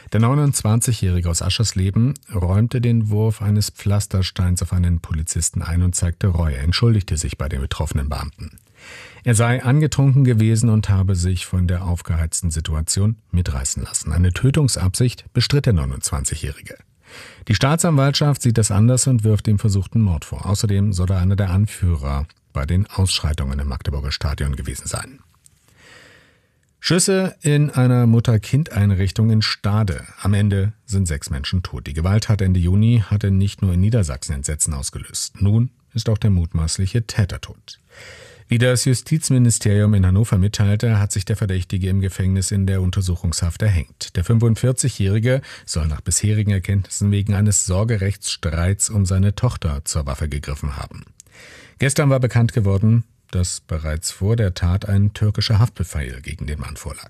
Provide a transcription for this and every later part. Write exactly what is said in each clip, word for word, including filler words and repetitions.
Der neunundzwanzigjährige aus Aschersleben räumte den Wurf eines Pflastersteins auf einen Polizisten ein und zeigte Reue. Er entschuldigte sich bei den betroffenen Beamten. Er sei angetrunken gewesen und habe sich von der aufgeheizten Situation mitreißen lassen. Eine Tötungsabsicht bestritt der neunundzwanzigjährige. Die Staatsanwaltschaft sieht das anders und wirft ihm versuchten Mord vor. Außerdem soll er einer der Anführer bei den Ausschreitungen im Magdeburger Stadion gewesen sein. Schüsse in einer Mutter-Kind-Einrichtung in Stade. Am Ende sind sechs Menschen tot. Die Gewalttat Ende Juni hatte nicht nur in Niedersachsen Entsetzen ausgelöst. Nun ist auch der mutmaßliche Täter tot. Wie das Justizministerium in Hannover mitteilte, hat sich der Verdächtige im Gefängnis in der Untersuchungshaft erhängt. Der fünfundvierzigjährige soll nach bisherigen Erkenntnissen wegen eines Sorgerechtsstreits um seine Tochter zur Waffe gegriffen haben. Gestern war bekannt geworden, dass bereits vor der Tat ein türkischer Haftbefehl gegen den Mann vorlag.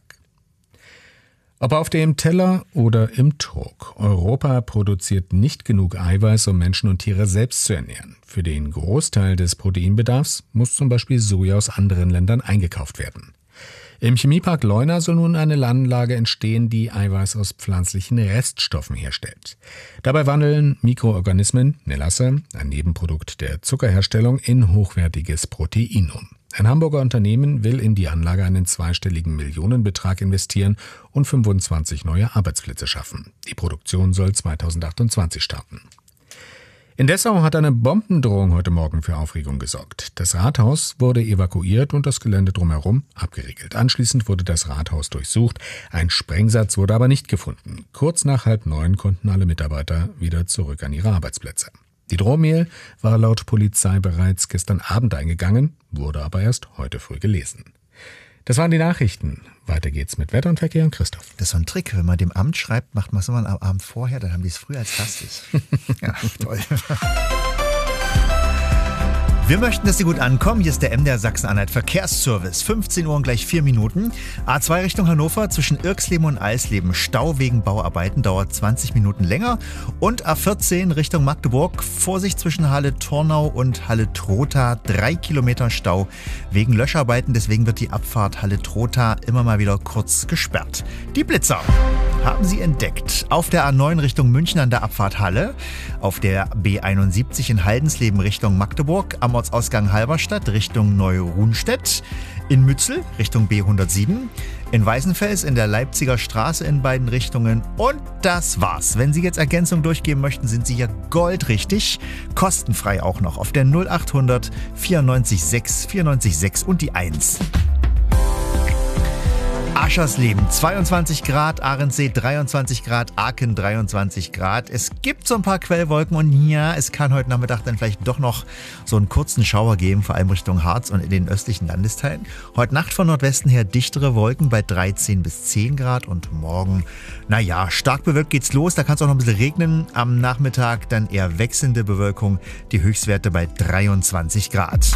Ob auf dem Teller oder im Trog, Europa produziert nicht genug Eiweiß, um Menschen und Tiere selbst zu ernähren. Für den Großteil des Proteinbedarfs muss zum Beispiel Soja aus anderen Ländern eingekauft werden. Im Chemiepark Leuna soll nun eine Anlage entstehen, die Eiweiß aus pflanzlichen Reststoffen herstellt. Dabei wandeln Mikroorganismen Melasse, ein Nebenprodukt der Zuckerherstellung, in hochwertiges Protein um. Ein Hamburger Unternehmen will in die Anlage einen zweistelligen Millionenbetrag investieren und fünfundzwanzig neue Arbeitsplätze schaffen. Die Produktion soll zweitausendachtundzwanzig starten. In Dessau hat eine Bombendrohung heute Morgen für Aufregung gesorgt. Das Rathaus wurde evakuiert und das Gelände drumherum abgeriegelt. Anschließend wurde das Rathaus durchsucht. Ein Sprengsatz wurde aber nicht gefunden. Kurz nach halb neun konnten alle Mitarbeiter wieder zurück an ihre Arbeitsplätze. Die Drohmail war laut Polizei bereits gestern Abend eingegangen, wurde aber erst heute früh gelesen. Das waren die Nachrichten. Weiter geht's mit Wetter und Verkehr und Christoph. Das ist so ein Trick, wenn man dem Amt schreibt, macht man es immer am Abend vorher, dann haben die es früher als erstes. Ja, toll. Wir möchten, dass Sie gut ankommen. Hier ist der M D R Sachsen-Anhalt Verkehrsservice. fünfzehn Uhr und gleich vier Minuten. A zwei Richtung Hannover zwischen Irksleben und Eisleben. Stau wegen Bauarbeiten dauert zwanzig Minuten länger. Und A vierzehn Richtung Magdeburg. Vorsicht zwischen Halle-Tornau und Halle-Trotha. Drei Kilometer Stau wegen Löscharbeiten. Deswegen wird die Abfahrt Halle-Trotha immer mal wieder kurz gesperrt. Die Blitzer haben Sie entdeckt. Auf der A neun Richtung München an der Abfahrt Halle. Auf der B einundsiebzig in Haldensleben Richtung Magdeburg. Am Ortsausgang Halberstadt Richtung Neu-Ruhnstedt, in Mützel Richtung B hundertsieben, in Weißenfels in der Leipziger Straße in beiden Richtungen und das war's. Wenn Sie jetzt Ergänzung durchgeben möchten, sind Sie hier goldrichtig, kostenfrei auch noch auf der null achthundert vierundneunzig sechs vierundneunzig sechs und die eins. Aschersleben zweiundzwanzig Grad, Ahrensee dreiundzwanzig Grad, Aken dreiundzwanzig Grad. Es gibt so ein paar Quellwolken und ja, es kann heute Nachmittag dann vielleicht doch noch so einen kurzen Schauer geben, vor allem Richtung Harz und in den östlichen Landesteilen. Heute Nacht von Nordwesten her dichtere Wolken bei dreizehn bis zehn Grad und morgen, naja, stark bewölkt geht's los. Da kann es auch noch ein bisschen regnen. Am Nachmittag dann eher wechselnde Bewölkung, die Höchstwerte bei dreiundzwanzig Grad.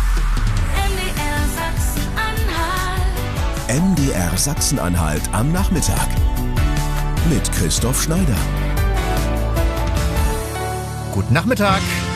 M D R Sachsen-Anhalt am Nachmittag mit Christoph Schneider. Guten Nachmittag.